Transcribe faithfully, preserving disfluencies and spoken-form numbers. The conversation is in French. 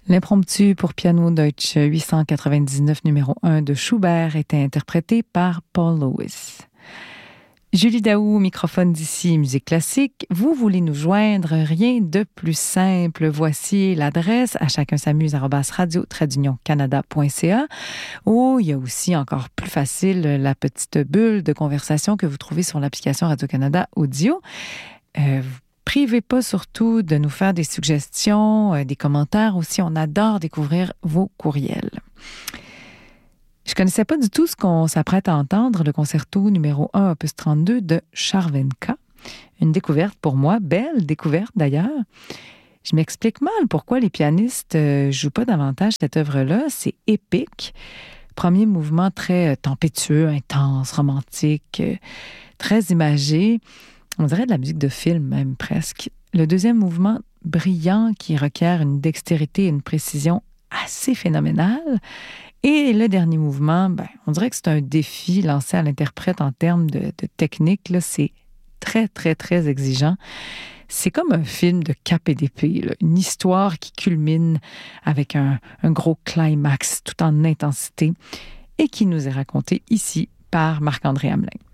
L'impromptu pour piano Deutsch huit cent quatre-vingt-dix-neuf numéro un de Schubert était interprété par Paul Lewis. Julie Daou, microphone d'ici, musique classique. Vous voulez nous joindre, rien de plus simple. Voici l'adresse à chacun s'amuse arobase radio trait d'union canada point c a. Ou il y a aussi encore plus facile la petite bulle de conversation que vous trouvez sur l'application Radio-Canada Audio. Euh, Privez pas surtout de nous faire des suggestions, euh, des commentaires aussi. On adore découvrir vos courriels. Je connaissais pas du tout ce qu'on s'apprête à entendre, le concerto numéro un, opus trente-deux de Chervenka. Une découverte pour moi, belle découverte d'ailleurs. Je m'explique mal pourquoi les pianistes euh, jouent pas davantage cette œuvre-là. C'est épique. Premier mouvement très euh, tempétueux, intense, romantique, euh, très imagé. On dirait de la musique de film même presque. Le deuxième mouvement brillant qui requiert une dextérité et une précision assez phénoménale. Et le dernier mouvement, ben, on dirait que c'est un défi lancé à l'interprète en termes de, de technique. Là, c'est très, très, très exigeant. C'est comme un film de cap et d'épée, là. Une histoire qui culmine avec un, un gros climax tout en intensité et qui nous est racontée ici par Marc-André Hamelin.